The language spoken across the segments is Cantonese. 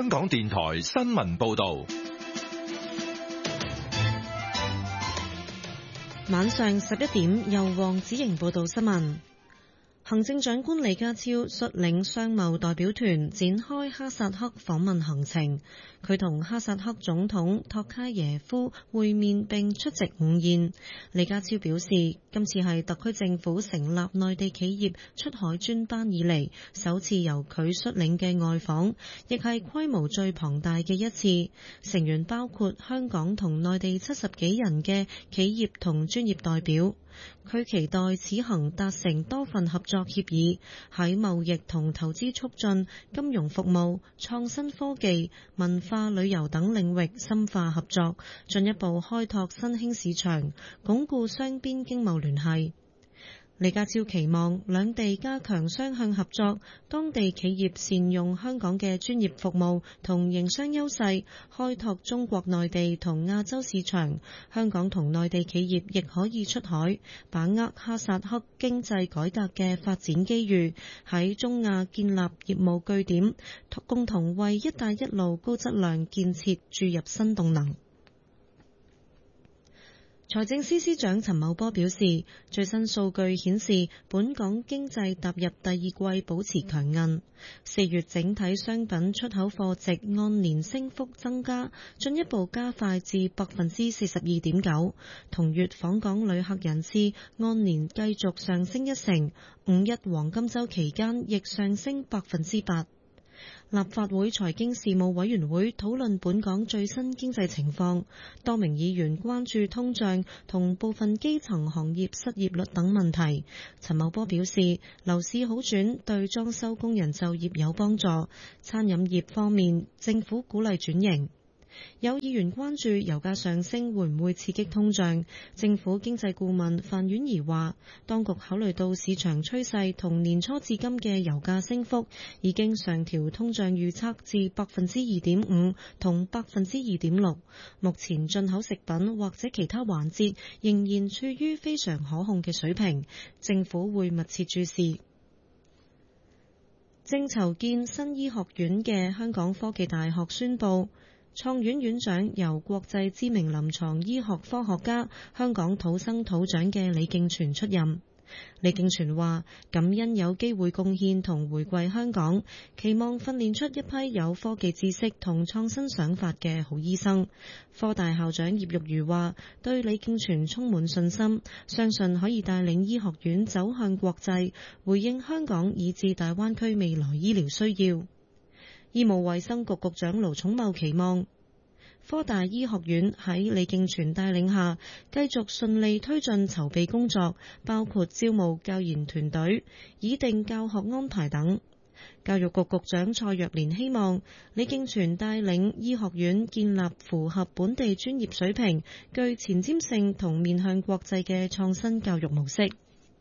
香港電台新聞報道。 晚上11點，由黃子瑩報道新聞。行政長官李家超率領商貿代表團展開哈薩克訪問行程，佢同哈薩克總統托卡耶夫會面並出席午宴。李家超表示，今次係特區政府成立內地企業出海專班以嚟首次由佢率領嘅外訪，亦係規模最龐大嘅一次。成員包括香港同內地70幾人嘅企業同專業代表。佢期待此行達成多份合作協議，喺貿易同投資促進、金融服務、創新科技、文化旅遊等領域深化合作，進一步開拓新興市場，鞏固雙邊經貿聯繫。李家超期望兩地加強雙向合作，當地企業善用香港嘅專業服務同營商優勢，開拓中國內地同亞洲市場。香港同內地企業亦可以出海，把握哈薩克經濟改革嘅發展機遇，喺中亞建立業務據點，共同為一帶一路高質量建設注入新動能。財政司司長陳茂波表示，最新數據顯示本港經濟踏入第二季保持強韌，4月整體商品出口貨值按年升幅增加，進一步加快至42.9%。同月訪港旅客人次按年繼續上升1成，5一黃金週期間亦上升8%。立法會財經事務委員會討論本港最新經濟情況，多名議員關注通脹同部分基層行業失業率等問題。陳茂波表示，樓市好轉對裝修工人就業有幫助，餐飲業方面政府鼓勵轉型。有議員關注油價上升會唔會刺激通脹，政府經濟顧問范婉儀話，當局考慮到市場趨勢同年初至今嘅油價升幅，已經上調通脹預測至2.5%同2.6%。目前進口食品或者其他環節仍然處於非常可控嘅水平，政府會密切注視。正籌建新醫學院嘅香港科技大學宣布，創院院長由國際知名臨床醫學科學家、香港土生土長嘅李敬全出任。李敬全話，感恩有機會貢獻同回饋香港，期望訓練出一批有科技知識同創新想法嘅好醫生。科大校長葉玉如話，對李敬全充滿信心，相信可以帶領醫學院走向國際，回應香港以至大灣區未來醫療需要。醫務衛生局局長盧寵茂期望科大醫學院喺李敬全帶領下，繼續順利推進籌備工作，包括招募教研團隊、擬定教學安排等。教育局局長蔡若蓮希望李敬全帶領醫學院建立符合本地專業水平、具前瞻性同面向國際嘅創新教育模式。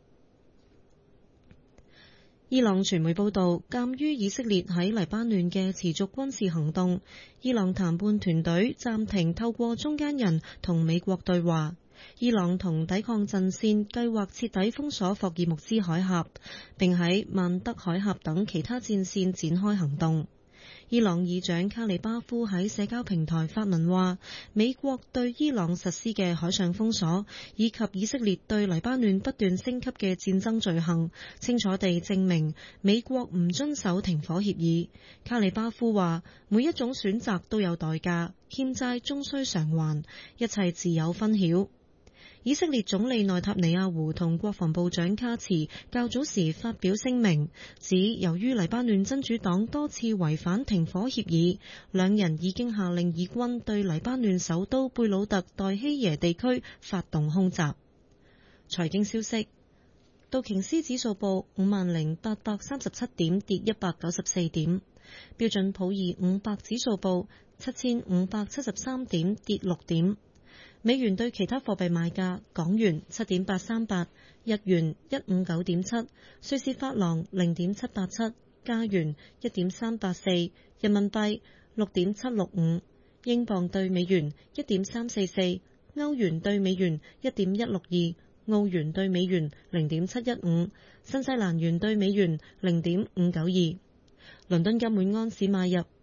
伊朗傳媒報道，鑑於以色列喺黎巴嫩嘅持續軍事行動，伊朗談判團隊暫停透過中間人同美國對話。伊朗同抵抗陣線計劃徹底封鎖霍爾木茲海峽，並喺曼德海峽等其他戰線展開行動。伊朗議長卡里巴夫喺社交平台發文話，美國對伊朗實施嘅海上封鎖，以及以色列對黎巴嫩不斷升級嘅戰爭罪行，清楚地證明美國唔遵守停火協議。卡里巴夫話，每一種選擇都有代價，欠債終須償還，一切自有分曉。以色列總理內塔尼亞胡同國防部長卡茨較早時發表聲明，指由於黎巴嫩真主黨多次違反停火協議，兩人已經下令以軍對黎巴嫩首都貝魯特代希耶地區發動空襲。財經消息，道瓊斯指數報50,837點，跌194點；標準普爾500指數報7,573點，跌6點。美元對其他貨幣賣價：港元7.838，日元159.7，瑞士法郎0.787，加元1.384，人民幣6.765，英鎊對美元1.344，歐元對美元1.162，澳元對美元0.715，新西蘭元對美元0.592。倫敦金每安士買入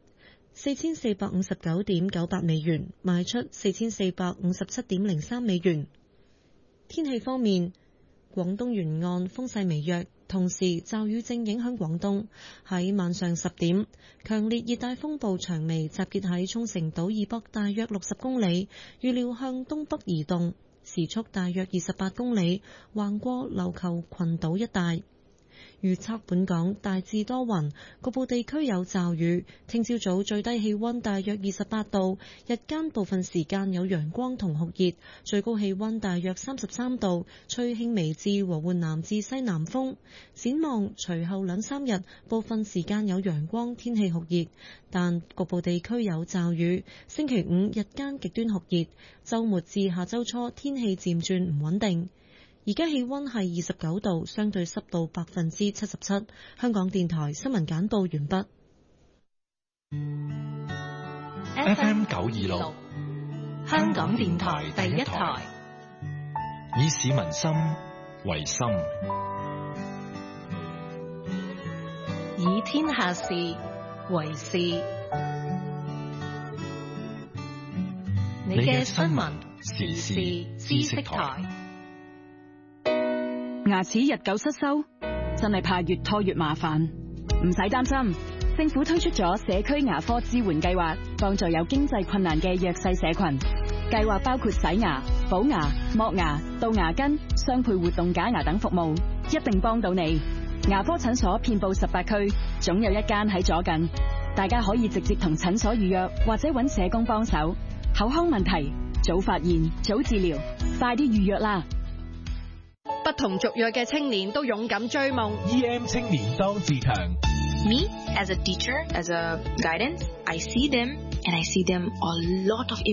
4459.98美元，賣出4457.03美元。天氣方面，廣東沿岸風勢微弱，同時驟雨正影響廣東。喺晚上10點，強烈熱帶風暴長眉集結喺沖繩島以北大約60公里，預料向東北移動，時速大約28公里，橫過琉球群島一帶。預測本港大致多雲，局部地區有驟雨。聽朝早最低氣溫大約28度，日間部分時間有陽光同酷熱，最高氣溫大約33度，吹輕微至和緩南至西南風。展望隨後2-3日，部分時間有陽光，天氣酷熱，但局部地區有驟雨。星期5日間極端酷熱，週末至下週初天氣漸轉唔穩定。而家氣溫係29度，相對濕度77%。香港電台新聞簡報完畢。 FM 926， 香港電台第一台， 以市民心為心， 以天下事為事。你嘅新聞時事知識台。 牙齒日久失修，真係怕越拖越麻煩。唔使擔心，政府推出咗社區牙科支援計劃，幫助有經濟困難嘅弱勢社群。計劃包括洗牙、補牙、剝牙、杜牙根、雙配活動假牙等服務，一定幫到你。牙科診所遍布18區，總有一間喺左近。大家可以直接同診所預約，或者揾社工幫手。口腔問題，早發現，早治療，快啲預約啦！ 不同族裔嘅青年都勇敢追夢。 EM 青年當自強。 Me, as a teacher, as a guidance, I see them and I see them a lot of